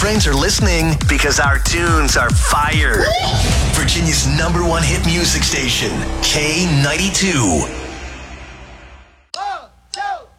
friends are listening because our tunes are fire. Virginia's #1 hit music station, K92.